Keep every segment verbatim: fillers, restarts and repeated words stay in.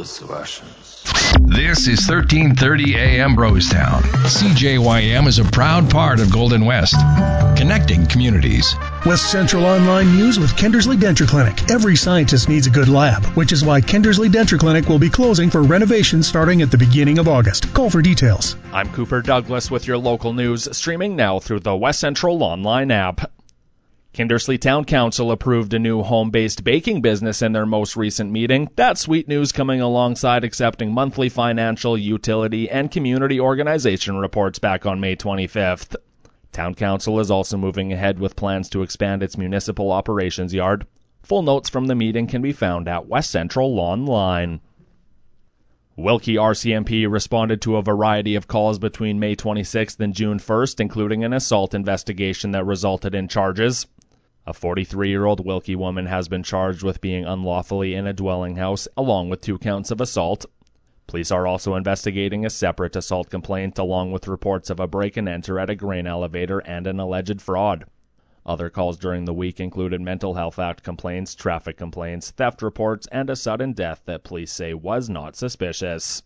those Russians. This is thirteen thirty A M Rosetown. C J Y M is a proud part of Golden West, connecting communities. West Central Online News with Kindersley Denture Clinic. Every scientist needs a good lab, which is why Kindersley Denture Clinic will be closing for renovation starting at the beginning of August. Call for details. I'm Cooper Douglas with your local news, streaming now through the West Central Online app. Kindersley Town Council approved a new home-based baking business in their most recent meeting. That's sweet news coming alongside accepting monthly financial, utility, and community organization reports back on May twenty-fifth. Town Council is also moving ahead with plans to expand its municipal operations yard. Full notes from the meeting can be found at West Central Online. Wilkie R C M P responded to a variety of calls between May twenty-sixth and June first, including an assault investigation that resulted in charges. A forty-three-year-old Wilkie woman has been charged with being unlawfully in a dwelling house, along with two counts of assault. Police are also investigating a separate assault complaint, along with reports of a break-and-enter at a grain elevator and an alleged fraud. Other calls during the week included Mental Health Act complaints, traffic complaints, theft reports, and a sudden death that police say was not suspicious.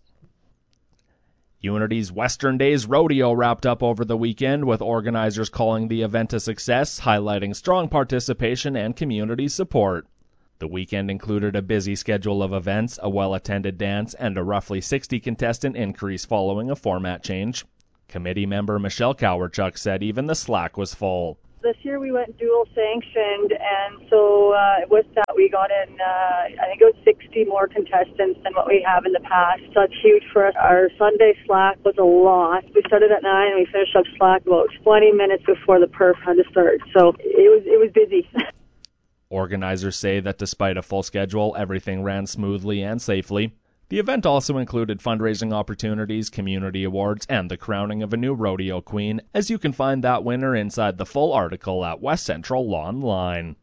Unity's Western Days Rodeo wrapped up over the weekend, with organizers calling the event a success, highlighting strong participation and community support. The weekend included a busy schedule of events, a well-attended dance, and a roughly sixty contestant increase following a format change. Committee member Michelle Cowerchuk said even the slack was full. This year we went dual sanctioned, and so uh, with that we got in, uh, I think it was sixty more contestants than what we have in the past. So that's huge for us. Our Sunday slack was a lot. We started at nine and we finished up slack about twenty minutes before the perf had to start. So it was it was busy. Organizers say that despite a full schedule, everything ran smoothly and safely. The event also included fundraising opportunities, community awards, and the crowning of a new rodeo queen, as you can find that winner inside the full article at West Central Online.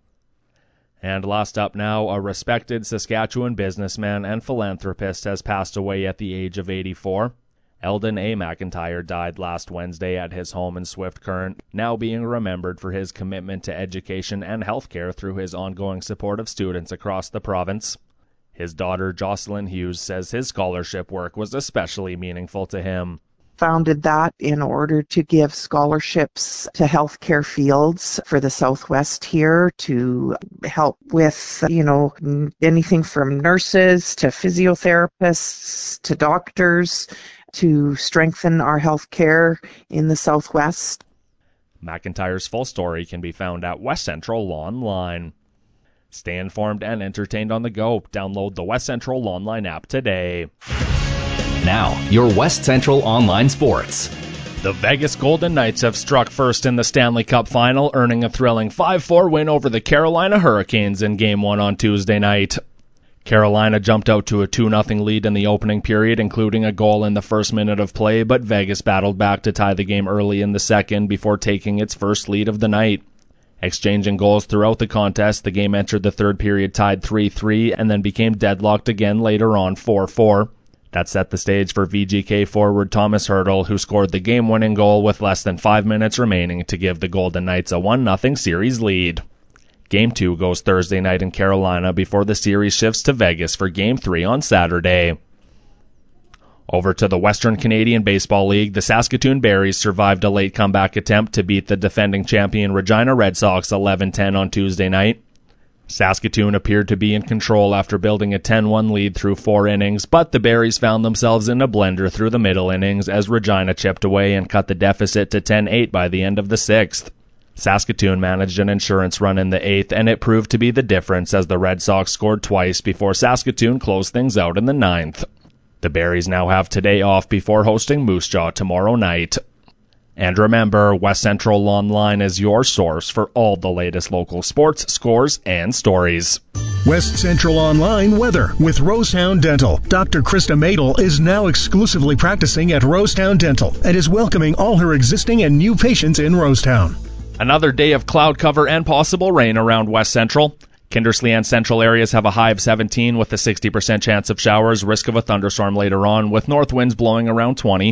And last up now, a respected Saskatchewan businessman and philanthropist has passed away at the age of eighty-four. Eldon A. McIntyre died last Wednesday at his home in Swift Current, now being remembered for his commitment to education and healthcare through his ongoing support of students across the province. His daughter, Jocelyn Hughes, says his scholarship work was especially meaningful to him. Founded that in order to give scholarships to healthcare fields for the Southwest here to help with, you know, anything from nurses to physiotherapists to doctors, to strengthen our health care in the Southwest. McIntyre's full story can be found at West Central Online. Stay informed and entertained on the go. Download the West Central Online app today. Now, your West Central Online sports. The Vegas Golden Knights have struck first in the Stanley Cup Final, earning a thrilling five four win over the Carolina Hurricanes in Game one on Tuesday night. Carolina jumped out to a two nothing lead in the opening period, including a goal in the first minute of play, but Vegas battled back to tie the game early in the second before taking its first lead of the night. Exchanging goals throughout the contest, the game entered the third period tied three three and then became deadlocked again later on four four. That set the stage for V G K forward Thomas Hertl, who scored the game-winning goal with less than five minutes remaining to give the Golden Knights a one nothing series lead. Game two goes Thursday night in Carolina before the series shifts to Vegas for Game three on Saturday. Over to the Western Canadian Baseball League, the Saskatoon Berries survived a late comeback attempt to beat the defending champion Regina Red Sox eleven ten on Tuesday night. Saskatoon appeared to be in control after building a ten one lead through four innings, but the Berries found themselves in a blender through the middle innings as Regina chipped away and cut the deficit to ten eight by the end of the sixth. Saskatoon managed an insurance run in the eighth, and it proved to be the difference as the Red Sox scored twice before Saskatoon closed things out in the ninth. The Berries now have today off before hosting Moose Jaw tomorrow night. And remember, West Central Online is your source for all the latest local sports, scores, and stories. West Central Online weather with Rosetown Dental. Doctor Krista Madel is now exclusively practicing at Rosetown Dental and is welcoming all her existing and new patients in Rosetown. Another day of cloud cover and possible rain around West Central. Kindersley and central areas have a high of seventeen with a sixty percent chance of showers, risk of a thunderstorm later on, with north winds blowing around twenty.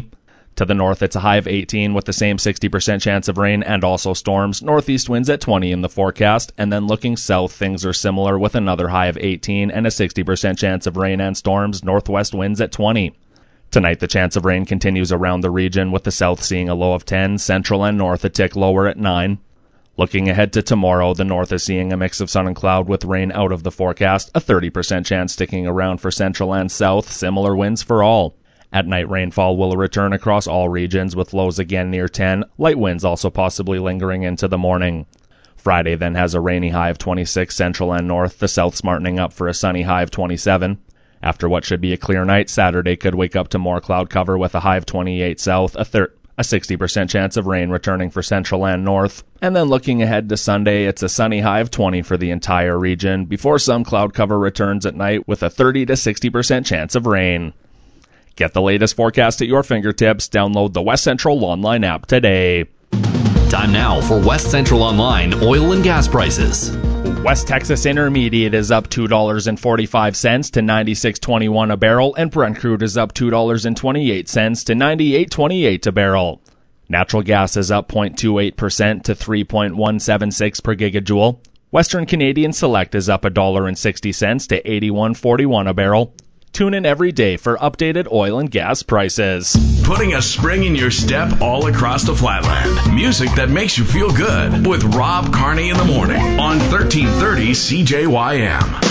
To the north, it's a high of eighteen with the same sixty percent chance of rain and also storms. Northeast winds at twenty in the forecast. And then looking south, things are similar with another high of eighteen and a sixty percent chance of rain and storms. Northwest winds at twenty. Tonight, the chance of rain continues around the region, with the south seeing a low of ten, central and north a tick lower at nine. Looking ahead to tomorrow, the north is seeing a mix of sun and cloud with rain out of the forecast, a thirty percent chance sticking around for central and south, similar winds for all. At night, rainfall will return across all regions, with lows again near ten, light winds also possibly lingering into the morning. Friday then has a rainy high of twenty-six central and north, the south smartening up for a sunny high of twenty-seven. After what should be a clear night, Saturday could wake up to more cloud cover with a high of twenty-eight south, a third. A sixty percent chance of rain returning for central and north. And then looking ahead to Sunday, it's a sunny high of twenty for the entire region, before some cloud cover returns at night with a thirty to sixty percent chance of rain. Get the latest forecast at your fingertips. Download the West Central Online app today. Time now for West Central Online oil and gas prices. West Texas Intermediate is up two dollars and forty-five cents to ninety-six twenty-one a barrel, and Brent crude is up two dollars and twenty-eight cents to ninety-eight twenty-eight a barrel. Natural gas is up zero point two eight percent to three point one seven six per gigajoule. Western Canadian Select is up one dollar and sixty cents to eighty-one forty-one a barrel. Tune in every day for updated oil and gas prices. Putting a spring in your step all across the Flatland. Music that makes you feel good with Rob Carney in the morning on thirteen thirty C J Y M.